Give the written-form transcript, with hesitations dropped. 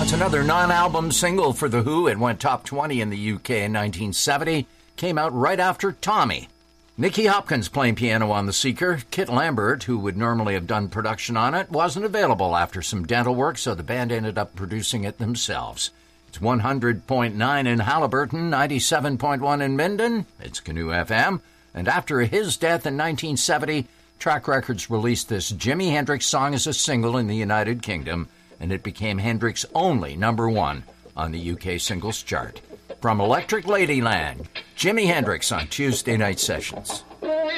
That's another non-album single for The Who. It went top 20 in the UK in 1970. Came out right after Tommy. Nicky Hopkins playing piano on The Seeker. Kit Lambert, who would normally have done production on it, wasn't available after some dental work, so the band ended up producing it themselves. It's 100.9 in Haliburton, 97.1 in Minden. It's Canoe FM. And after his death in 1970, Track Records released this Jimi Hendrix song as a single in the United Kingdom, and it became Hendrix's only #1 on the UK singles chart. From Electric Ladyland, Jimi Hendrix on Tuesday Night Sessions.